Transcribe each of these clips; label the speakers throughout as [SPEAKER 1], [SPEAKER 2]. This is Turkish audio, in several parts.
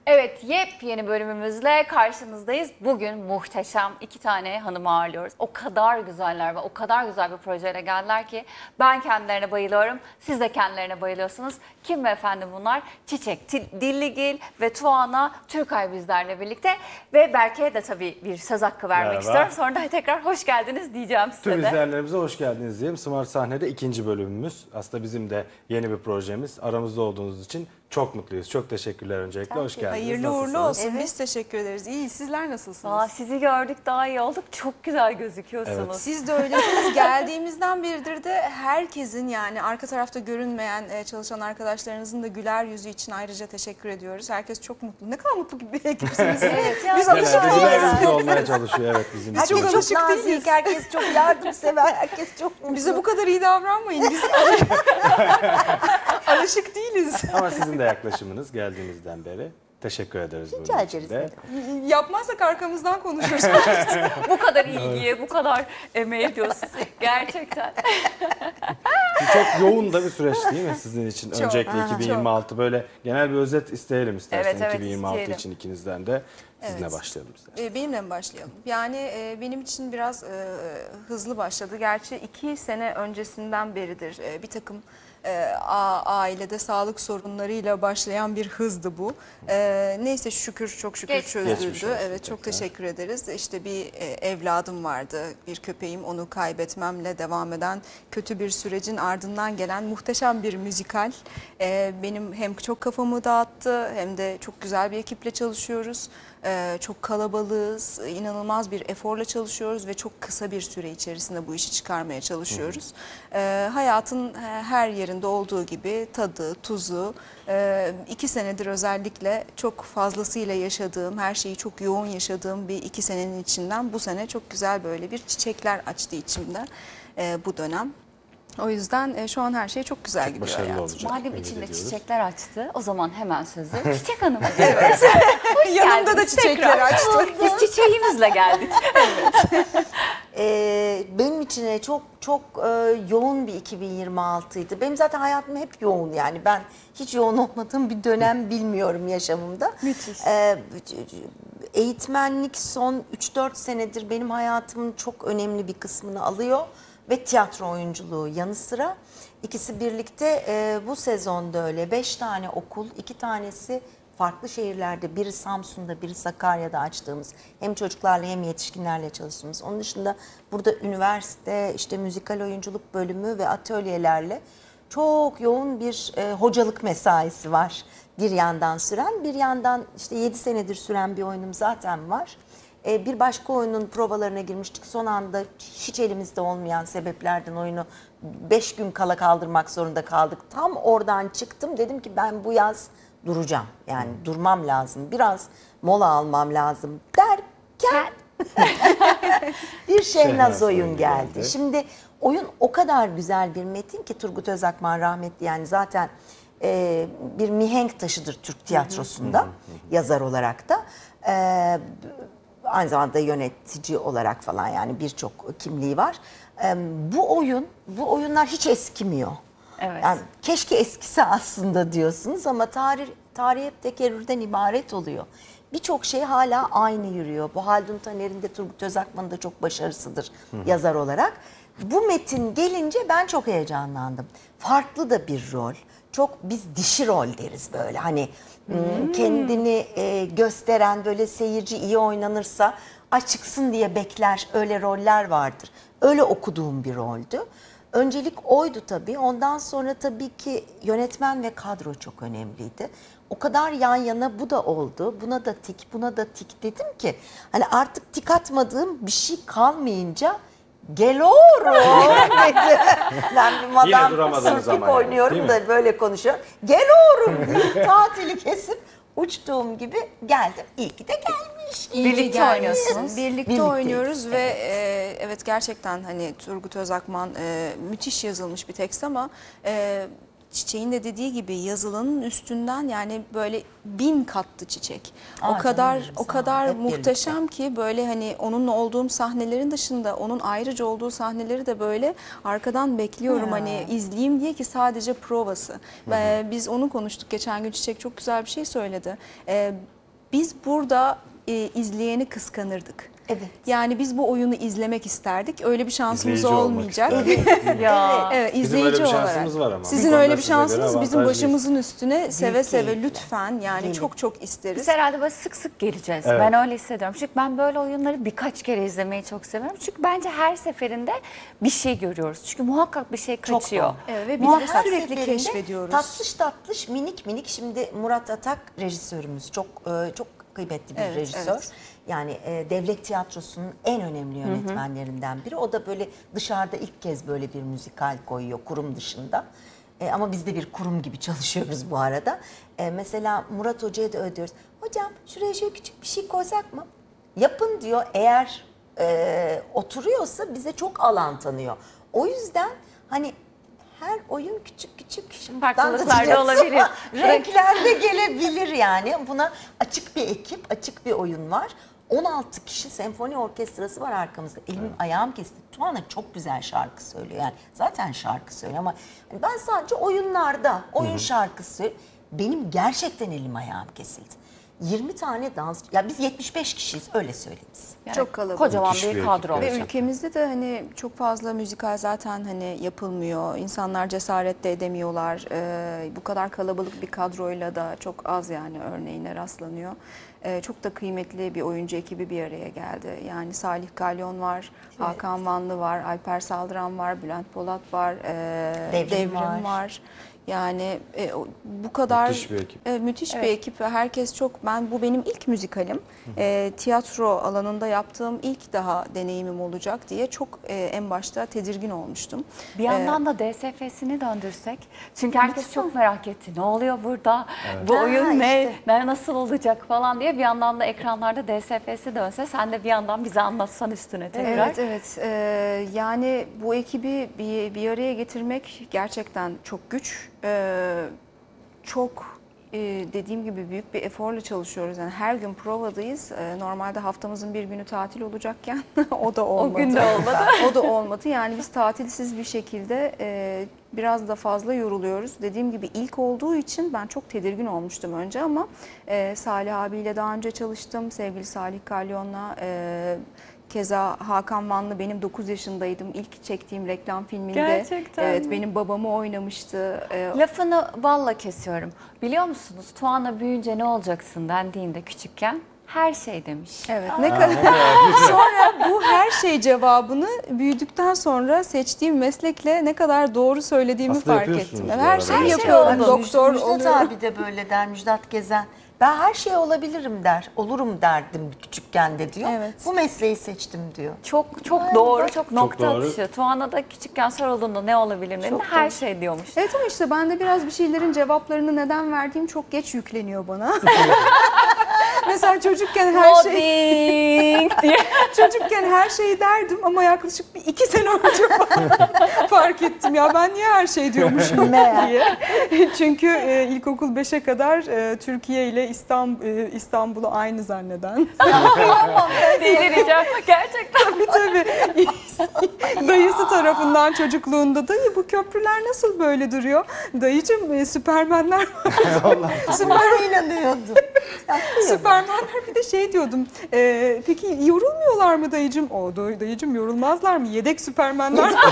[SPEAKER 1] Evet, yepyeni bölümümüzle karşınızdayız. Bugün muhteşem iki tane hanımı ağırlıyoruz. O kadar güzeller ve o kadar güzel bir projeyle geldiler ki ben kendilerine bayılıyorum. Siz de kendilerine bayılıyorsunuz. Kim mi efendim bunlar? Çiçek, Dilligil ve Tuana Türkay bizlerle birlikte. Ve Berke'ye de tabii bir söz hakkı vermek istiyorum. Sonra da tekrar hoş geldiniz diyeceğim size
[SPEAKER 2] Tüm
[SPEAKER 1] de.
[SPEAKER 2] izleyenlerimize hoş geldiniz diyeyim. Smart Sahne'de ikinci bölümümüz. Aslında bizim de yeni bir projemiz. Aramızda olduğunuz için çok mutluyuz. Çok teşekkürler öncelikle. Hoş geldiniz.
[SPEAKER 3] Hayırlı uğurlu olsun. Biz teşekkür ederiz. İyi. Sizler nasılsınız?
[SPEAKER 1] Sizi gördük, daha iyi olduk. Çok güzel gözüküyorsunuz.
[SPEAKER 2] Evet.
[SPEAKER 3] Siz de öylesiniz. Geldiğimizden beridir de herkesin, yani arka tarafta görünmeyen çalışan arkadaşlarınızın da güler yüzü için ayrıca teşekkür ediyoruz. Herkes çok mutlu. Ne kadar mutlu bir ekipsiniz.
[SPEAKER 1] Evet ya.
[SPEAKER 3] Biz
[SPEAKER 2] Genelde
[SPEAKER 3] alışık
[SPEAKER 2] güler
[SPEAKER 3] değiliz.
[SPEAKER 2] yüzlü olmaya çalışıyor evet bizim için.
[SPEAKER 3] Çok
[SPEAKER 4] Herkes
[SPEAKER 3] alışık
[SPEAKER 4] çok
[SPEAKER 3] değiliz.
[SPEAKER 4] nazik, herkes çok yardımsever, herkes çok mutlu.
[SPEAKER 3] Bize bu kadar iyi davranmayın. Biz alışık değiliz.
[SPEAKER 2] Ama sizin de yaklaşımınız geldiğinizden beri. Teşekkür ederiz.
[SPEAKER 4] Rica
[SPEAKER 2] bunun
[SPEAKER 4] ederiz.
[SPEAKER 2] için de.
[SPEAKER 3] Yapmazsak arkamızdan konuşuruz.
[SPEAKER 1] Bu kadar ilgiye, bu kadar emeği ediyorsunuz. Gerçekten.
[SPEAKER 2] Çok yoğun da bir süreç değil mi sizin için?
[SPEAKER 3] Çok.
[SPEAKER 2] Öncelikle 2026 böyle genel bir özet isteyelim istersen
[SPEAKER 1] Evet,
[SPEAKER 2] 2026
[SPEAKER 1] isteyelim.
[SPEAKER 2] için ikinizden de. Sizinle
[SPEAKER 3] Evet.
[SPEAKER 2] başlayalım istersen.
[SPEAKER 3] Benimle mi başlayalım? Yani benim için biraz hızlı başladı. Gerçi 2 sene öncesinden beridir bir takım ailede sağlık sorunlarıyla başlayan bir hızdı bu. Neyse şükür, çok şükür
[SPEAKER 1] Geçmiş
[SPEAKER 3] çözüldü.
[SPEAKER 2] olsun
[SPEAKER 3] Evet, çok
[SPEAKER 2] tekrar.
[SPEAKER 3] teşekkür ederiz. İşte bir evladım vardı, bir köpeğim. Onu kaybetmemle devam eden kötü bir sürecin ardından gelen muhteşem bir müzikal. Benim hem çok kafamı dağıttı hem de çok güzel bir ekiple çalışıyoruz. Çok kalabalığız, inanılmaz bir eforla çalışıyoruz ve çok kısa bir süre içerisinde bu işi çıkarmaya çalışıyoruz. Hayatın her yerinde olduğu gibi tadı, tuzu, 2 senedir özellikle çok fazlasıyla yaşadığım, her şeyi çok yoğun yaşadığım bir 2 senenin içinden bu sene çok güzel böyle bir çiçekler açtı içimde bu dönem. O yüzden şu an her şey çok güzel gidiyor
[SPEAKER 2] başarılı
[SPEAKER 3] hayatım.
[SPEAKER 2] olacak.
[SPEAKER 1] Madem
[SPEAKER 2] Ümit
[SPEAKER 1] içinde
[SPEAKER 2] ediyoruz.
[SPEAKER 1] çiçekler açtı, o zaman hemen sözü Çiçek Hanım'a.
[SPEAKER 3] Yanımda da
[SPEAKER 1] geldiniz
[SPEAKER 3] çiçekler
[SPEAKER 1] tekrar.
[SPEAKER 3] açtı.
[SPEAKER 1] Biz çiçeğimizle geldik.
[SPEAKER 4] Benim için çok yoğun bir 2026'ydı. Benim zaten hayatım hep yoğun, yani ben hiç yoğun olmadığım bir dönem bilmiyorum yaşamımda.
[SPEAKER 3] Müthiş.
[SPEAKER 4] Eğitmenlik son 3-4 senedir benim hayatımın çok önemli bir kısmını alıyor ve tiyatro oyunculuğu yanı sıra. İkisi birlikte bu sezonda öyle 5 tane okul, 2 tanesi farklı şehirlerde, biri Samsun'da, biri Sakarya'da açtığımız, hem çocuklarla hem yetişkinlerle çalıştığımız. Onun dışında burada üniversite, işte müzikal oyunculuk bölümü ve atölyelerle çok yoğun bir hocalık mesaisi var. Bir yandan süren, bir yandan işte 7 senedir süren bir oyunum zaten var. Bir başka oyunun provalarına girmiştik. Son anda hiç elimizde olmayan sebeplerden oyunu 5 gün kala kaldırmak zorunda kaldık. Tam oradan çıktım, dedim ki ben bu yaz duracağım. Yani durmam lazım. Biraz mola almam lazım derken bir Şehnaz oyun geldi. Şimdi oyun o kadar güzel bir metin ki, Turgut Özakman rahmetli, yani zaten bir mihenk taşıdır Türk tiyatrosunda yazar olarak da. Aynı zamanda yönetici olarak falan, yani birçok kimliği var. Bu oyunlar hiç eskimiyor.
[SPEAKER 1] Evet.
[SPEAKER 4] Yani keşke eskisi aslında diyorsunuz ama tarih hep tekerrürden ibaret oluyor. Birçok şey hala aynı yürüyor. Bu Haldun Taner'in de Turgut Özakman'ın da çok başarısıdır yazar olarak. Bu metin gelince ben çok heyecanlandım. Farklı da bir rol. Çok, biz dişi rol deriz böyle, hani kendini gösteren, böyle seyirci iyi oynanırsa çıksın diye bekler, öyle roller vardır. Öyle okuduğum bir roldü. Öncelik oydu tabii. Ondan sonra tabii ki yönetmen ve kadro çok önemliydi. O kadar yan yana bu da oldu. Buna da tik, buna da tik dedim ki, hani artık tik atmadığım bir şey kalmayınca Gelorum dedi. Ben bir madam
[SPEAKER 2] duramadınız
[SPEAKER 4] sürtük
[SPEAKER 2] ama yani,
[SPEAKER 4] oynuyorum
[SPEAKER 2] değil
[SPEAKER 4] da böyle konuşuyorum. Gelorum diye tatili kesip uçtuğum gibi geldim. İyi ki de gelmiş.
[SPEAKER 1] Birlikte oynuyorsunuz.
[SPEAKER 3] Birlikte
[SPEAKER 4] Birlikteyiz,
[SPEAKER 3] oynuyoruz ve evet, gerçekten hani Turgut Özakman müthiş yazılmış bir tekst ama Çiçeğin de dediği gibi yazılının üstünden, yani böyle 1000 katlı Çiçek.
[SPEAKER 4] Aa,
[SPEAKER 3] o kadar
[SPEAKER 4] canım benim,
[SPEAKER 3] o
[SPEAKER 4] sağ ol.
[SPEAKER 3] kadar
[SPEAKER 4] Hep
[SPEAKER 3] muhteşem ki, böyle hani onunla olduğum sahnelerin dışında onun ayrıca olduğu sahneleri de böyle arkadan bekliyorum, hani izleyeyim diye, ki sadece provası. Ve biz onu konuştuk geçen gün, Çiçek çok güzel bir şey söyledi. biz burada izleyeni kıskanırdık.
[SPEAKER 4] Evet.
[SPEAKER 3] Yani biz bu oyunu izlemek isterdik. Öyle bir şansımız
[SPEAKER 2] İzleyici olmak
[SPEAKER 3] olmayacak.
[SPEAKER 2] isterdik.
[SPEAKER 1] Ya.
[SPEAKER 3] Evet,
[SPEAKER 2] Bizim
[SPEAKER 3] izleyici
[SPEAKER 2] öyle bir
[SPEAKER 3] olarak.
[SPEAKER 2] şansımız var ama.
[SPEAKER 3] Sizin
[SPEAKER 2] Bu konuda
[SPEAKER 3] öyle bir
[SPEAKER 2] size göre
[SPEAKER 3] şansınız bizim
[SPEAKER 2] avantajlıyız.
[SPEAKER 3] başımızın üstüne seve seve
[SPEAKER 4] keyifli.
[SPEAKER 3] lütfen yani
[SPEAKER 4] Gelin.
[SPEAKER 3] çok çok
[SPEAKER 1] Biz
[SPEAKER 3] isteriz.
[SPEAKER 1] herhalde böyle sık sık geleceğiz.
[SPEAKER 2] Evet.
[SPEAKER 1] Ben öyle hissediyorum. Çünkü ben böyle oyunları birkaç kere izlemeyi çok seviyorum. Çünkü bence her seferinde bir şey görüyoruz. Çünkü muhakkak bir şey
[SPEAKER 4] Çok
[SPEAKER 1] kaçıyor.
[SPEAKER 4] doğru.
[SPEAKER 3] Evet, ve biz
[SPEAKER 1] Muhakkak.
[SPEAKER 3] de
[SPEAKER 4] Her
[SPEAKER 3] sürekli
[SPEAKER 4] seferinde
[SPEAKER 3] keşfediyoruz.
[SPEAKER 4] Tatlış tatlış minik minik. Şimdi Murat Atak rejisörümüz, çok kıymetli bir
[SPEAKER 3] Evet,
[SPEAKER 4] rejisör.
[SPEAKER 3] evet.
[SPEAKER 4] Yani devlet tiyatrosunun en önemli yönetmenlerinden biri. O da böyle dışarıda ilk kez böyle bir müzikal koyuyor kurum dışında. Ama biz de bir kurum gibi çalışıyoruz bu arada. Mesela Murat Hoca'ya da öyle diyoruz. Hocam şuraya şöyle küçük bir şey koysak mı? Yapın diyor. Eğer oturuyorsa bize çok alan tanıyor. O yüzden hani her oyun küçük küçük şimdi
[SPEAKER 1] Farklılıklar da olabilir.
[SPEAKER 4] renkler de gelebilir yani. Buna açık bir ekip, açık bir oyun var. 16 kişi senfoni orkestrası var arkamızda. Elim ayağım kesildi. Tuana çok güzel şarkı söylüyor. Yani zaten şarkı söylüyor ama hani ben sadece oyunlarda oyun şarkısı söylüyorum. Benim gerçekten elim ayağım kesildi. 20 tane dans, ya biz 75 kişiyiz öyle söyleyeyim size.
[SPEAKER 1] Yani
[SPEAKER 3] Çok kalabalık.
[SPEAKER 1] Kocaman
[SPEAKER 2] Müthiş bir
[SPEAKER 1] bir
[SPEAKER 2] ekip
[SPEAKER 1] kadro.
[SPEAKER 2] gerçekten.
[SPEAKER 3] Ve ülkemizde de hani çok fazla müzikal zaten hani yapılmıyor. İnsanlar cesaret de edemiyorlar. Bu kadar kalabalık bir kadroyla da çok az yani örneğine rastlanıyor. Çok da kıymetli bir oyuncu ekibi bir araya geldi. Yani Salih Galyon var, Hakan Vanlı var, Alper Saldıran var, Bülent Polat var,
[SPEAKER 4] Devrim
[SPEAKER 3] Devrim
[SPEAKER 4] var.
[SPEAKER 3] var. Yani bu kadar
[SPEAKER 2] Müthiş bir ekip.
[SPEAKER 3] müthiş bir ekip ve herkes çok, bu benim ilk müzikalim. Tiyatro alanında yaptığım ilk daha deneyimim olacak diye çok en başta tedirgin olmuştum.
[SPEAKER 1] Bir yandan da DSF'sini döndürsek. Çünkü herkes çok merak etti. Ne oluyor burada? Bu
[SPEAKER 4] Ha,
[SPEAKER 1] oyun ne?
[SPEAKER 4] işte.
[SPEAKER 1] Nasıl olacak falan diye bir yandan da ekranlarda DSF'si dönse sen de bir yandan bize anlatsan üstüne tekrar.
[SPEAKER 3] Evet, evet. Yani bu ekibi bir araya getirmek gerçekten çok güç. Çok dediğim gibi büyük bir eforla çalışıyoruz. Yani her gün provadayız. Normalde haftamızın bir günü tatil olacakken o da olmadı.
[SPEAKER 1] gün de olmadı.
[SPEAKER 3] O da olmadı. Yani biz tatilsiz bir şekilde biraz da fazla yoruluyoruz. Dediğim gibi ilk olduğu için ben çok tedirgin olmuştum önce ama Salih abiyle daha önce çalıştım. Sevgili Salih Galyon'la. Keza Hakan Vanlı benim 9 yaşındaydım. İlk çektiğim reklam filminde.
[SPEAKER 1] Gerçekten
[SPEAKER 3] Evet,
[SPEAKER 1] mi?
[SPEAKER 3] benim babamı oynamıştı.
[SPEAKER 1] Lafını balla kesiyorum. Biliyor musunuz Tuana büyüyünce ne olacaksın dendiğinde küçükken her şey demiş.
[SPEAKER 3] Evet, ne kadar sonra bu her şey cevabını büyüdükten sonra seçtiğim meslekle ne kadar doğru söylediğimi
[SPEAKER 2] Aslında
[SPEAKER 3] fark
[SPEAKER 2] yapıyorsunuz
[SPEAKER 3] ettim.
[SPEAKER 2] bu
[SPEAKER 3] Her
[SPEAKER 2] arada.
[SPEAKER 3] şeyi
[SPEAKER 2] Her şey
[SPEAKER 3] yapıyorum.
[SPEAKER 1] oldu.
[SPEAKER 3] Doktor
[SPEAKER 4] Müjdat
[SPEAKER 3] oluyorum.
[SPEAKER 4] abi de böyle der, Müjdat Gezen. Ben her şey olabilirim der, olurum derdim küçükken de diyor.
[SPEAKER 3] Evet.
[SPEAKER 4] Bu mesleği seçtim diyor.
[SPEAKER 1] Çok doğru, çok nokta
[SPEAKER 2] doğru.
[SPEAKER 1] atışı. Tuana da küçükken sorulduğunda ne olabilir dediğinde her şey diyormuş.
[SPEAKER 3] Evet ama işte ben de biraz bir şeylerin cevaplarını neden verdiğim çok geç yükleniyor bana. Mesela çocukken her şey
[SPEAKER 1] Mobbing diye.
[SPEAKER 3] çocukken her şeyi derdim ama yaklaşık bir 2 sene önce fark ettim ya ben niye her şey diyormuşum diye. Çünkü ilkokul 5'e kadar Türkiye ile İstanbul'u aynı zanneden.
[SPEAKER 1] Delireceğim. Gerçekten.
[SPEAKER 3] Tabii. Dayısı tarafından çocukluğunda dayı bu köprüler nasıl böyle duruyor? Dayıcım Süpermenler var.
[SPEAKER 4] Ben inanıyordum.
[SPEAKER 3] Süpermenler bir de şey diyordum. Peki yorulmuyorlar mı dayıcım? Dayıcım yorulmazlar mı? Yedek Süpermenler var.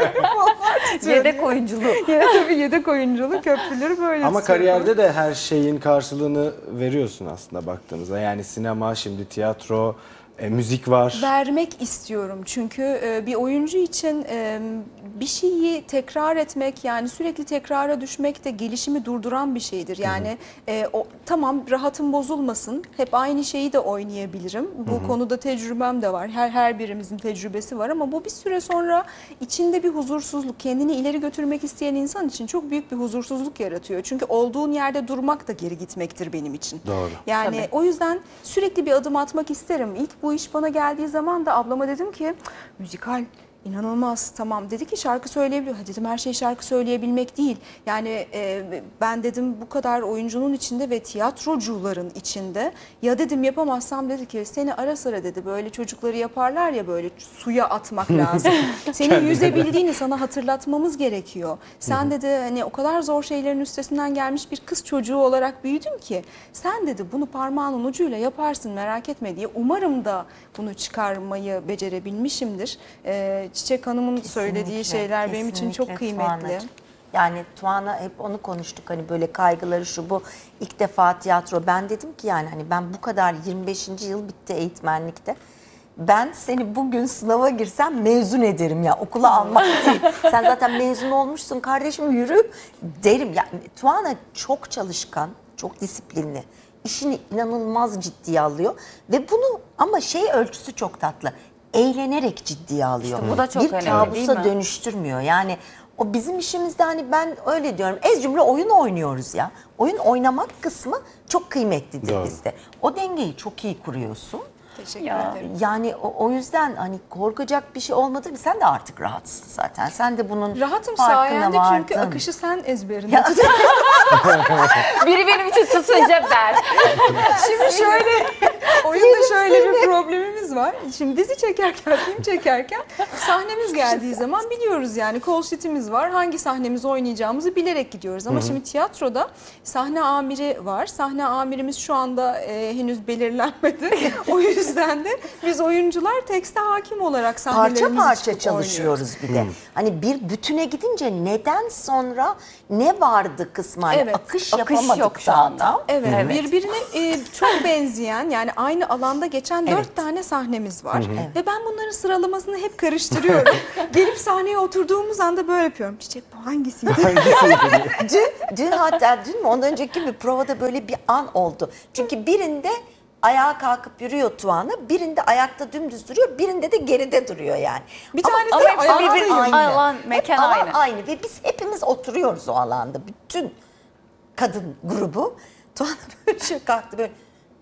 [SPEAKER 1] Yedek oyunculuğu.
[SPEAKER 3] Tabii yedek oyunculu köprüleri böyle
[SPEAKER 2] Ama
[SPEAKER 3] tutuyorum.
[SPEAKER 2] kariyerde de her şeyin karşılığını veriyorsun aslında baktığınızda. Yani sinema, şimdi tiyatro, müzik var.
[SPEAKER 3] Vermek istiyorum çünkü bir oyuncu için bir şeyi tekrar etmek, yani sürekli tekrara düşmek de gelişimi durduran bir şeydir. Yani tamam, rahatım bozulmasın, hep aynı şeyi de oynayabilirim. Bu konuda tecrübem de var. Her birimizin tecrübesi var ama bu bir süre sonra içinde bir huzursuzluk, kendini ileri götürmek isteyen insan için çok büyük bir huzursuzluk yaratıyor. Çünkü olduğun yerde durmak da geri gitmektir benim için.
[SPEAKER 2] Doğru.
[SPEAKER 3] Yani
[SPEAKER 1] Tabii.
[SPEAKER 3] o yüzden sürekli bir adım atmak isterim. İlk bu iş bana geldiği zaman da ablama dedim ki müzikal İnanılmaz, tamam. Dedi ki şarkı söyleyebiliyor. Ha dedim, her şey şarkı söyleyebilmek değil. Yani ben dedim bu kadar oyuncunun içinde ve tiyatrocuların içinde, ya dedim yapamazsam, dedi ki seni ara sıra dedi böyle çocukları yaparlar ya, böyle suya atmak lazım. Senin yüzebildiğini sana hatırlatmamız gerekiyor. Sen dedi hani o kadar zor şeylerin üstesinden gelmiş bir kız çocuğu olarak büyüdüm ki, sen dedi bunu parmağının ucuyla yaparsın, merak etme diye. Umarım da bunu çıkarmayı becerebilmişimdir. Çiçek Hanım'ın söylediği şeyler benim için çok
[SPEAKER 4] kesinlikle
[SPEAKER 3] kıymetli.
[SPEAKER 4] Tuğanacığım. Yani Tuana, hep onu konuştuk hani, böyle kaygıları şu bu, ilk defa tiyatro. Ben dedim ki yani hani ben bu kadar, 25. yıl bitti eğitmenlikte. Ben seni bugün sınava girsem mezun ederim ya, okula almak değil. Sen zaten mezun olmuşsun kardeşim, yürü derim. Yani Tuana çok çalışkan, çok disiplinli. İşini inanılmaz ciddiye alıyor ve bunu, ama şey ölçüsü çok tatlı. Eğlenerek ciddiye alıyor.
[SPEAKER 1] İşte bu da çok
[SPEAKER 4] bir
[SPEAKER 1] önemli,
[SPEAKER 4] kabusa
[SPEAKER 1] değil mi?
[SPEAKER 4] dönüştürmüyor. Yani o bizim işimizde, hani ben öyle diyorum. Ez cümle oyun oynuyoruz ya. Oyun oynamak kısmı çok kıymetlidir
[SPEAKER 2] Doğru.
[SPEAKER 4] bizde. O dengeyi çok iyi kuruyorsun.
[SPEAKER 3] Teşekkür
[SPEAKER 1] Ya.
[SPEAKER 3] ederim.
[SPEAKER 4] Yani o yüzden hani korkacak bir şey olmadı mı? Sen de artık rahatsın zaten. Sen de bunun
[SPEAKER 3] Rahatım
[SPEAKER 4] farkına
[SPEAKER 3] sayende, çünkü
[SPEAKER 4] vardın.
[SPEAKER 3] akışı sen ezberinde.
[SPEAKER 4] Ya,
[SPEAKER 1] Biri benim için tutunca ben.
[SPEAKER 3] Şimdi şöyle, oyunda şöyle bir problemimiz var. Şimdi dizi çekerken, film çekerken sahnemiz geldiği zaman biliyoruz yani, call sheet'imiz var. Hangi sahnemizi oynayacağımızı bilerek gidiyoruz. Ama şimdi tiyatroda sahne amiri var. Sahne amirimiz şu anda henüz belirlenmedi. O yüzden de biz oyuncular tekste hakim olarak
[SPEAKER 4] parça
[SPEAKER 3] sahnelerimizi
[SPEAKER 4] parça
[SPEAKER 3] çıkıp
[SPEAKER 4] çalışıyoruz bir de. Hani bir bütüne gidince neden sonra ne vardı kısmı, hani
[SPEAKER 3] Evet,
[SPEAKER 4] akış
[SPEAKER 1] akış
[SPEAKER 4] yapamadık
[SPEAKER 1] yok şu
[SPEAKER 4] daha
[SPEAKER 1] anda.
[SPEAKER 4] tam.
[SPEAKER 3] Evet, birbirine çok benzeyen, yani aynı alanda geçen 4
[SPEAKER 4] Evet.
[SPEAKER 3] tane sahnemiz var. Ve ben bunların sıralamasını hep karıştırıyorum. Gelip sahneye oturduğumuz anda böyle yapıyorum. Çiçek, bu hangisiydi?
[SPEAKER 4] Dün hatta dün mü ondan önceki bir provada böyle bir an oldu. Çünkü birinde ayağa kalkıp yürüyor Tuana, birinde ayakta dümdüz duruyor, birinde de geride duruyor yani.
[SPEAKER 3] Bir tanesi
[SPEAKER 1] ama
[SPEAKER 3] de
[SPEAKER 1] hepsi birbirinin
[SPEAKER 3] ayaktayım.
[SPEAKER 1] alan, mekan
[SPEAKER 4] Hep alan
[SPEAKER 1] aynı.
[SPEAKER 4] aynı ve biz hepimiz oturuyoruz o alanda. Bütün kadın grubu. Tuana böyle şey kalktı böyle.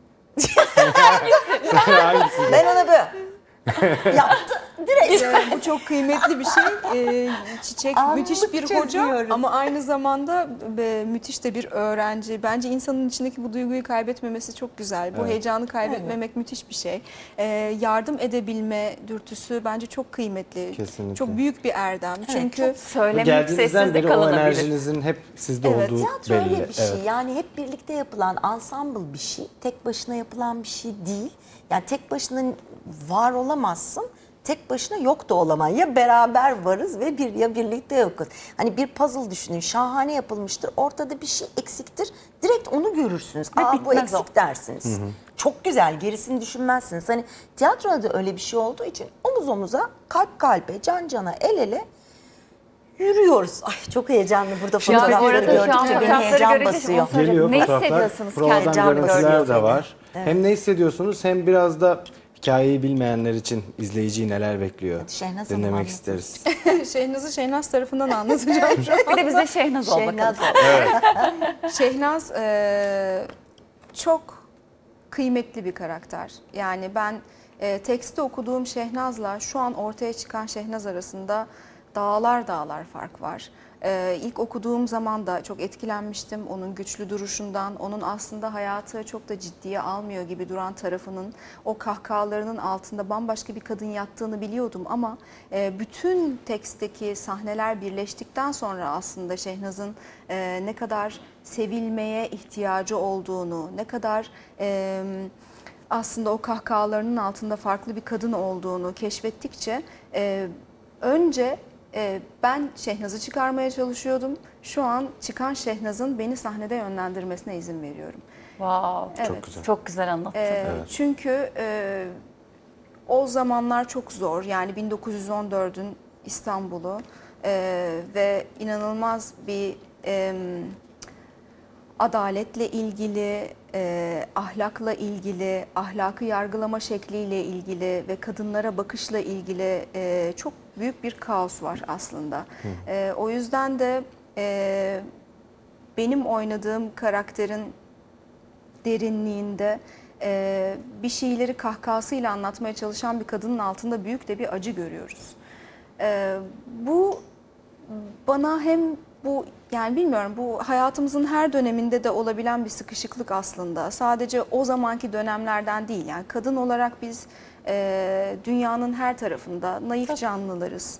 [SPEAKER 4] Ben ona böyle yaptı direkt.
[SPEAKER 3] Bu çok kıymetli bir şey. Çiçek
[SPEAKER 4] Anlık
[SPEAKER 3] müthiş bir hoca
[SPEAKER 4] çözüyoruz.
[SPEAKER 3] ama aynı zamanda müthiş de bir öğrenci. Bence insanın içindeki bu duyguyu kaybetmemesi çok güzel. Bu heyecanı kaybetmemek müthiş bir şey. Yardım edebilme dürtüsü bence çok kıymetli.
[SPEAKER 2] Kesinlikle.
[SPEAKER 3] Çok büyük bir erdem. Çünkü
[SPEAKER 4] çok
[SPEAKER 1] Söylemeyip
[SPEAKER 2] Geldiğinizden
[SPEAKER 1] sessizlik
[SPEAKER 2] beri o
[SPEAKER 1] kalınabilir.
[SPEAKER 2] enerjinizin hep sizde
[SPEAKER 3] Evet,
[SPEAKER 2] olduğu
[SPEAKER 4] Tiyatro
[SPEAKER 2] belli.
[SPEAKER 4] öyle bir şey. Yani hep birlikte yapılan ensemble bir şey. Tek başına yapılan bir şey değil. Yani tek başına var olamazsın. Tek başına yok da olamaz. Ya beraber varız ve ya birlikte yokuz. Hani bir puzzle düşünün. Şahane yapılmıştır. Ortada bir şey eksiktir. Direkt onu görürsünüz. Aa, bu
[SPEAKER 1] bitmez
[SPEAKER 4] eksik
[SPEAKER 1] o.
[SPEAKER 4] dersiniz. Çok güzel. Gerisini düşünmezsiniz. Hani tiyatroda da öyle bir şey olduğu için omuz omuza, kalp kalbe, can cana, el ele yürüyoruz. Ay çok heyecanlı, burada
[SPEAKER 1] Yani bu
[SPEAKER 4] fotoğrafları
[SPEAKER 1] arada şu an
[SPEAKER 4] gördükçe beni
[SPEAKER 1] fotoğrafları
[SPEAKER 4] heyecan
[SPEAKER 1] görünce
[SPEAKER 4] basıyor.
[SPEAKER 1] onu söyleyeceğim.
[SPEAKER 2] Geliyor
[SPEAKER 1] Ne
[SPEAKER 2] fotoğraflar.
[SPEAKER 1] hissediyorsunuz
[SPEAKER 2] Provadan
[SPEAKER 1] kendi
[SPEAKER 2] görüntüler
[SPEAKER 4] basıyor
[SPEAKER 2] de
[SPEAKER 4] beni.
[SPEAKER 2] var. Hem ne hissediyorsunuz hem biraz da hikayeyi bilmeyenler için izleyiciyi neler bekliyor
[SPEAKER 4] Şehnaz Hanım
[SPEAKER 2] dinlemek
[SPEAKER 4] anlatın.
[SPEAKER 2] isteriz.
[SPEAKER 3] Şehnaz'ı Şehnaz tarafından anlatacağım şu an.
[SPEAKER 1] Bir de bize Şehnaz ol bakalım.
[SPEAKER 3] Şehnaz çok kıymetli bir karakter. Yani ben tekste okuduğum Şehnaz'la şu an ortaya çıkan Şehnaz arasında dağlar dağlar fark var. İlk okuduğum zaman da çok etkilenmiştim onun güçlü duruşundan, onun aslında hayatı çok da ciddiye almıyor gibi duran tarafının, o kahkahalarının altında bambaşka bir kadın yattığını biliyordum ama bütün teksteki sahneler birleştikten sonra aslında Şehnaz'ın ne kadar sevilmeye ihtiyacı olduğunu, ne kadar aslında o kahkahalarının altında farklı bir kadın olduğunu keşfettikçe önce ben Şehnaz'ı çıkarmaya çalışıyordum. Şu an çıkan Şehnaz'ın beni sahnede yönlendirmesine izin veriyorum.
[SPEAKER 1] Wow.
[SPEAKER 3] Evet.
[SPEAKER 2] güzel.
[SPEAKER 1] Çok güzel anlattın.
[SPEAKER 3] Çünkü o zamanlar çok zor. Yani 1914'ün İstanbul'u ve inanılmaz bir adaletle ilgili, ahlakla ilgili, ahlakı yargılama şekliyle ilgili ve kadınlara bakışla ilgili çok büyük bir kaos var aslında. O yüzden de benim oynadığım karakterin derinliğinde bir şeyleri kahkahasıyla anlatmaya çalışan bir kadının altında büyük de bir acı görüyoruz. Bu bana hem bu, yani bilmiyorum, bu hayatımızın her döneminde de olabilen bir sıkışıklık aslında. Sadece o zamanki dönemlerden değil. Yani kadın olarak biz dünyanın her tarafında naif canlılarız.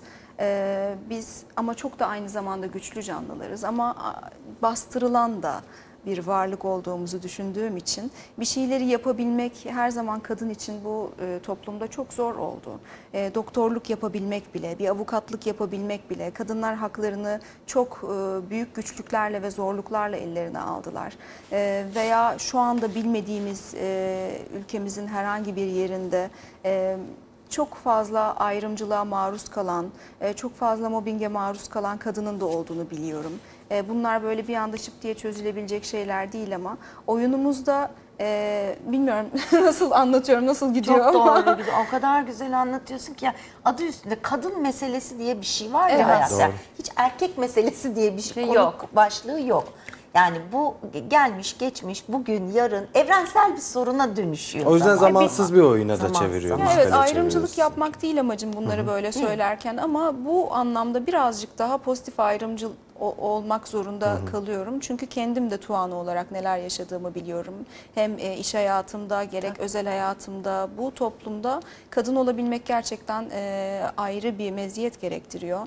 [SPEAKER 3] Biz ama çok da aynı zamanda güçlü canlılarız. Ama bastırılan da bir varlık olduğumuzu düşündüğüm için bir şeyleri yapabilmek her zaman kadın için bu toplumda çok zor oldu. Doktorluk yapabilmek bile, bir avukatlık yapabilmek bile, kadınlar haklarını çok büyük güçlüklerle ve zorluklarla ellerine aldılar. Veya şu anda bilmediğimiz ülkemizin herhangi bir yerinde çok fazla ayrımcılığa maruz kalan, çok fazla mobbinge maruz kalan kadının da olduğunu biliyorum. Bunlar böyle bir anda şıp diye çözülebilecek şeyler değil ama oyunumuzda bilmiyorum nasıl anlatıyorum, nasıl gidiyor
[SPEAKER 4] Çok
[SPEAKER 3] ama.
[SPEAKER 4] doğru. O kadar güzel anlatıyorsun ki ya, adı üstünde kadın meselesi diye bir şey var
[SPEAKER 3] Evet.
[SPEAKER 4] ya hayatta.
[SPEAKER 2] Doğru.
[SPEAKER 4] Hiç erkek meselesi diye bir şey
[SPEAKER 1] Yok.
[SPEAKER 4] yok. Başlığı yok. Yani bu gelmiş geçmiş bugün yarın evrensel bir soruna dönüşüyor.
[SPEAKER 2] O yüzden
[SPEAKER 4] zaman.
[SPEAKER 2] zamansız bir oyuna da
[SPEAKER 4] Zamansız.
[SPEAKER 2] çeviriyor.
[SPEAKER 3] Ya
[SPEAKER 2] müzikale
[SPEAKER 3] evet, ayrımcılık
[SPEAKER 2] çeviriyoruz.
[SPEAKER 3] yapmak değil amacım bunları böyle söylerken, ama bu anlamda birazcık daha pozitif ayrımcı olmak zorunda kalıyorum. Çünkü kendim de Tuana olarak neler yaşadığımı biliyorum. Hem iş hayatımda gerek özel hayatımda, bu toplumda kadın olabilmek gerçekten ayrı bir meziyet gerektiriyor.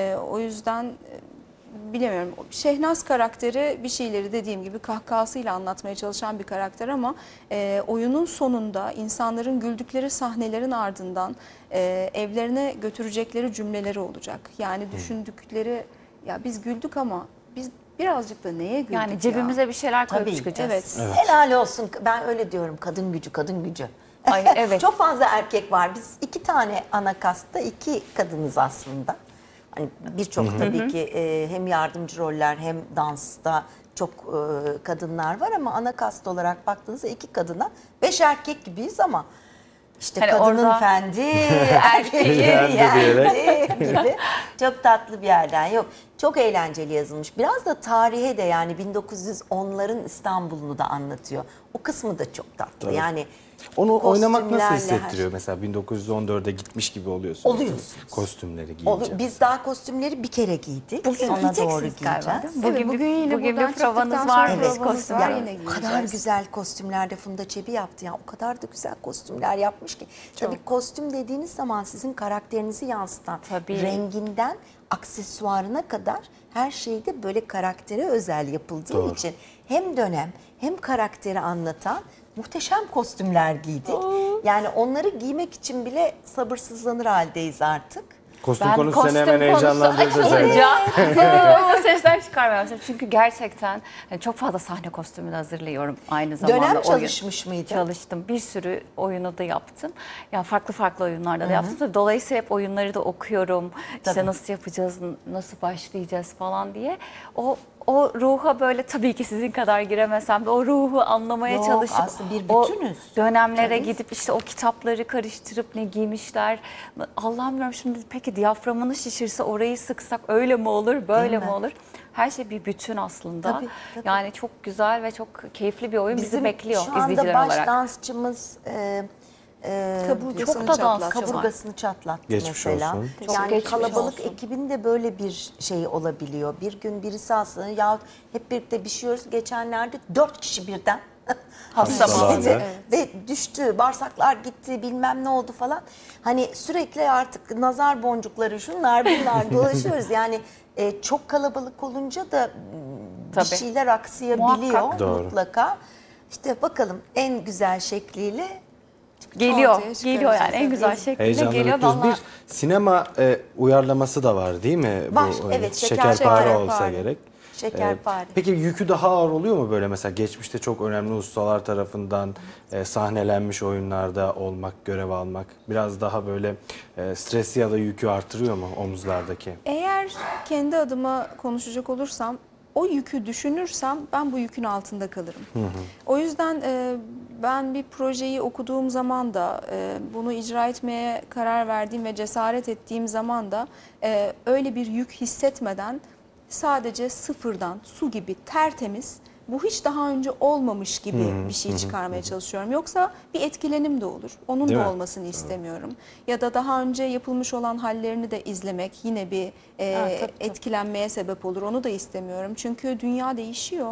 [SPEAKER 3] O yüzden bilemiyorum. Şehnaz karakteri bir şeyleri dediğim gibi kahkahasıyla anlatmaya çalışan bir karakter ama oyunun sonunda insanların güldükleri sahnelerin ardından evlerine götürecekleri cümleleri olacak. Yani düşündükleri, ya biz güldük ama biz birazcık da neye güldük
[SPEAKER 1] Yani
[SPEAKER 3] ya?
[SPEAKER 1] cebimize bir şeyler koyup
[SPEAKER 4] Tabii.
[SPEAKER 1] çıkacağız.
[SPEAKER 3] Evet.
[SPEAKER 4] Helal olsun. Ben öyle diyorum. Kadın gücü, kadın gücü.
[SPEAKER 1] Ay, evet.
[SPEAKER 4] Çok fazla erkek var. Biz 2 tane ana kastta 2 kadınız aslında. Hani birçok tabii ki hem yardımcı roller hem dansta çok kadınlar var ama ana kast olarak baktığınızda 2 kadına 5 erkek gibiyiz ama işte
[SPEAKER 1] Hani
[SPEAKER 4] kadının
[SPEAKER 1] orada-
[SPEAKER 4] fendi, erkeğin
[SPEAKER 2] Yendi
[SPEAKER 4] yendi gibi çok tatlı bir yerden yok. Çok eğlenceli yazılmış. Biraz da tarihe de, yani 1910'ların İstanbul'unu da anlatıyor. O kısmı da çok tatlı.
[SPEAKER 2] Tabii.
[SPEAKER 4] Yani
[SPEAKER 2] Onu oynamak nasıl
[SPEAKER 4] kostümlerle
[SPEAKER 2] hissettiriyor? Mesela 1914'e gitmiş gibi oluyorsun.
[SPEAKER 4] Oluyorsunuz.
[SPEAKER 2] Kostümleri giyince.
[SPEAKER 4] Biz daha kostümleri bir kere giydik.
[SPEAKER 1] Bugün
[SPEAKER 4] Sonra
[SPEAKER 1] giyeceksiniz
[SPEAKER 4] doğru
[SPEAKER 1] galiba,
[SPEAKER 4] giyeceğiz.
[SPEAKER 1] değil mi?
[SPEAKER 3] Evet, bugün yine
[SPEAKER 1] bugün
[SPEAKER 3] buradan
[SPEAKER 1] bir provanız
[SPEAKER 3] çıktıktan
[SPEAKER 1] var
[SPEAKER 3] sonra
[SPEAKER 1] mı?
[SPEAKER 3] provanız
[SPEAKER 1] Kostüm
[SPEAKER 3] var,
[SPEAKER 1] var.
[SPEAKER 3] yine
[SPEAKER 4] O kadar
[SPEAKER 3] giyeceğiz.
[SPEAKER 4] güzel kostümlerde Funda Çebi yaptı ya. O kadar da güzel kostümler yapmış ki. Tabii kostüm dediğiniz zaman sizin karakterinizi yansıtan,
[SPEAKER 1] Tabii.
[SPEAKER 4] renginden aksesuarına kadar her şeyde böyle karaktere özel yapıldığı
[SPEAKER 2] Doğru.
[SPEAKER 4] için hem dönem hem karakteri anlatan muhteşem kostümler giydik. Yani onları giymek için bile sabırsızlanır haldeyiz artık.
[SPEAKER 2] Kostüm
[SPEAKER 1] Ben
[SPEAKER 2] konusu seni hemen
[SPEAKER 1] kostüm konusu
[SPEAKER 2] heyecanlandırdı zaten.
[SPEAKER 1] açılınca o sesler çıkarmaya başladım. Çünkü gerçekten çok fazla sahne kostümü de hazırlıyorum aynı zamanda.
[SPEAKER 4] Dönem
[SPEAKER 1] oyun.
[SPEAKER 4] çalışmış mıydın?
[SPEAKER 1] Çalıştım. Bir sürü oyunu da yaptım. Ya farklı oyunlarda da yaptım. Tabii dolayısıyla hep oyunları da okuyorum.
[SPEAKER 4] Tabii.
[SPEAKER 1] İşte nasıl yapacağız, nasıl başlayacağız falan diye. O ruha böyle, tabii ki sizin kadar giremesem de o ruhu anlamaya
[SPEAKER 4] Yok,
[SPEAKER 1] çalışıp
[SPEAKER 4] aslında bir
[SPEAKER 1] o
[SPEAKER 4] bütünüz.
[SPEAKER 1] dönemlere gidip işte o kitapları karıştırıp ne giymişler. Allah'ım diyorum, şimdi peki diyaframını şişirse orayı sıksak öyle mi olur, böyle
[SPEAKER 4] Değil
[SPEAKER 1] mi
[SPEAKER 4] mi?
[SPEAKER 1] olur? Her şey bir bütün aslında.
[SPEAKER 4] Tabii, tabii.
[SPEAKER 1] Yani çok güzel ve çok keyifli bir oyun bizi bekliyor
[SPEAKER 4] şu anda
[SPEAKER 1] izleyiciler
[SPEAKER 4] baş
[SPEAKER 1] olarak.
[SPEAKER 4] dansçımız
[SPEAKER 3] Kaburgasını
[SPEAKER 1] Çok da dans
[SPEAKER 3] çatlattı.
[SPEAKER 4] kaburgasını çatlattı
[SPEAKER 2] Geçmiş
[SPEAKER 4] mesela.
[SPEAKER 2] olsun.
[SPEAKER 1] Çok
[SPEAKER 4] Yani
[SPEAKER 1] geçmiş
[SPEAKER 4] kalabalık
[SPEAKER 1] olsun.
[SPEAKER 4] ekibinde böyle bir şey olabiliyor. Bir gün birisi hastalanıyor ya hep birlikte pişiyoruz. Geçenlerde 4 kişi birden
[SPEAKER 2] Hastalandı.
[SPEAKER 4] düştü ve düştü. Bağırsaklar gitti, bilmem ne oldu falan. Hani sürekli artık nazar boncukları şunlar bunlar dolaşıyoruz. Yani çok kalabalık olunca da bir
[SPEAKER 1] Tabii.
[SPEAKER 4] şeyler aksayabiliyor
[SPEAKER 1] Muhakkak.
[SPEAKER 2] Doğru.
[SPEAKER 4] mutlaka. İşte bakalım en güzel şekliyle
[SPEAKER 1] Geliyor,
[SPEAKER 3] Ortaya
[SPEAKER 1] geliyor yani en
[SPEAKER 3] çıkaracağız.
[SPEAKER 1] güzel şekilde
[SPEAKER 2] Heyecanla
[SPEAKER 1] geliyor.
[SPEAKER 2] bekliyoruz.
[SPEAKER 1] Vallahi
[SPEAKER 2] Bir sinema uyarlaması da var değil mi?
[SPEAKER 4] Var,
[SPEAKER 2] Bu oyunun?
[SPEAKER 4] evet,
[SPEAKER 2] Şekerpare
[SPEAKER 3] Şekerpare.
[SPEAKER 2] olsa gerek.
[SPEAKER 4] Şekerpare.
[SPEAKER 2] Peki yükü daha ağır oluyor mu böyle, mesela geçmişte çok önemli ustalar tarafından sahnelenmiş oyunlarda olmak, görev almak biraz daha böyle stresi ya da yükü artırıyor mu omuzlardaki?
[SPEAKER 3] Eğer kendi adıma konuşacak olursam, o yükü düşünürsem ben bu yükün altında kalırım. O yüzden ben bir projeyi okuduğum zaman da bunu icra etmeye karar verdiğim ve cesaret ettiğim zaman da öyle bir yük hissetmeden sadece sıfırdan su gibi tertemiz bu hiç daha önce olmamış gibi bir şey çıkarmaya çalışıyorum. Yoksa bir etkilenim de olur. Onun
[SPEAKER 2] Değil
[SPEAKER 3] da
[SPEAKER 2] mi?
[SPEAKER 3] olmasını istemiyorum. Ya da daha önce yapılmış olan hallerini de izlemek yine bir etkilenmeye sebep olur. Onu da istemiyorum. Çünkü dünya değişiyor.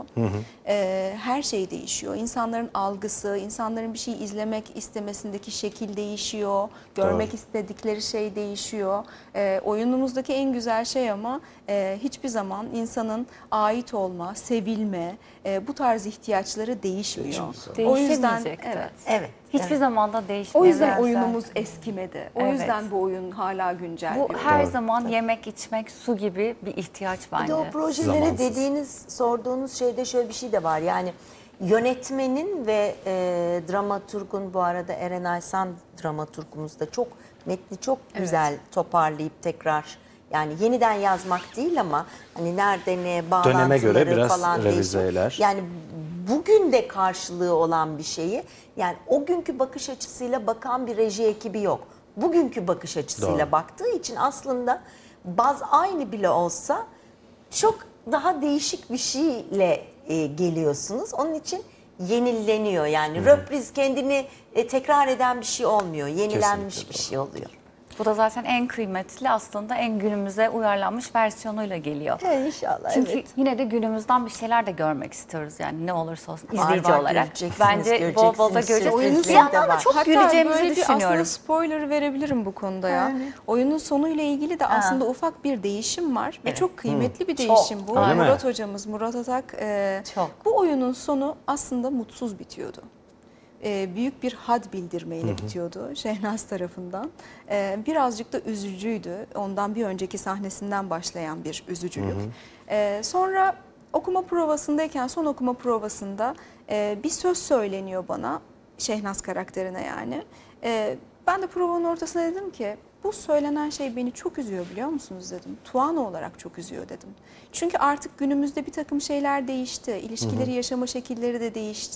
[SPEAKER 3] Her şey değişiyor. İnsanların algısı, insanların bir şey izlemek istemesindeki şekil değişiyor. Görmek istedikleri şey değişiyor. Oyunumuzdaki en güzel şey ama hiçbir zaman insanın ait olma, sevilme, bu tarz ihtiyaçları değişmiyor. O yüzden
[SPEAKER 1] Değişemeyecek de.
[SPEAKER 3] evet.
[SPEAKER 4] Evet.
[SPEAKER 1] Hiçbir
[SPEAKER 4] evet.
[SPEAKER 1] zaman da değişmiyor.
[SPEAKER 3] O yüzden
[SPEAKER 1] Evrensel.
[SPEAKER 3] oyunumuz eskimedi. O
[SPEAKER 1] Evet.
[SPEAKER 3] yüzden bu oyun hala güncel
[SPEAKER 1] Bu
[SPEAKER 3] bir oyun.
[SPEAKER 1] her zaman yemek, içmek, su gibi bir ihtiyaç
[SPEAKER 4] Bir
[SPEAKER 1] bence.
[SPEAKER 4] de o projelere
[SPEAKER 2] Zamansız.
[SPEAKER 4] dediğiniz, sorduğunuz şeyde şöyle bir şey de var. Yani yönetmenin ve dramaturgun, bu arada Eren Aysan dramaturgumuz da çok metni çok güzel toparlayıp tekrar, yani yeniden yazmak değil ama hani nerede ne bağlantıları
[SPEAKER 2] Döneme göre biraz
[SPEAKER 4] falan
[SPEAKER 2] revizeler.
[SPEAKER 4] değişiyor. Yani bugün de karşılığı olan bir şeyi, yani o günkü bakış açısıyla bakan bir reji ekibi yok. Bugünkü bakış açısıyla
[SPEAKER 2] Doğru.
[SPEAKER 4] baktığı için aslında baz aynı bile olsa çok daha değişik bir şeyle geliyorsunuz. Onun için yenileniyor. Yani röpriz kendini tekrar eden bir şey olmuyor. Yenilenmiş
[SPEAKER 2] Kesinlikle
[SPEAKER 4] bir şey oluyor.
[SPEAKER 1] Bu da zaten en kıymetli, aslında en günümüze uyarlanmış versiyonuyla geliyor.
[SPEAKER 4] İnşallah.
[SPEAKER 1] Çünkü yine de günümüzden bir şeyler de görmek istiyoruz, yani ne olursa olsun
[SPEAKER 4] Var,
[SPEAKER 1] izleyici
[SPEAKER 4] var,
[SPEAKER 1] olarak.
[SPEAKER 4] göreceksiniz,
[SPEAKER 1] Bence bol bol da
[SPEAKER 4] göreceksiniz.
[SPEAKER 1] göreceğiz.
[SPEAKER 4] Oyunun
[SPEAKER 1] Bir yandan da
[SPEAKER 4] var.
[SPEAKER 1] çok
[SPEAKER 3] Hatta
[SPEAKER 1] güleceğimizi
[SPEAKER 3] böyle bir aslında
[SPEAKER 1] düşünüyorum.
[SPEAKER 3] spoiler verebilirim bu konuda ya. Oyunun sonuyla ilgili de aslında ufak bir değişim var ve çok kıymetli bir değişim bu.
[SPEAKER 2] Öyle mi?
[SPEAKER 3] Murat hocamız, Murat Atak
[SPEAKER 4] Çok.
[SPEAKER 3] bu oyunun sonu aslında mutsuz bitiyordu. Büyük bir had bildirmeyle bitiyordu Şehnaz tarafından. Birazcık da üzücüydü. Ondan bir önceki sahnesinden başlayan bir üzücülük. Sonra okuma provasındayken, son okuma provasında bir söz söyleniyor bana, Şehnaz karakterine yani. Ben de provanın ortasında dedim ki, bu söylenen şey beni çok üzüyor biliyor musunuz dedim. Tuana olarak çok üzüyor dedim. Çünkü artık günümüzde bir takım şeyler değişti. İlişkileri yaşama şekilleri de değişti.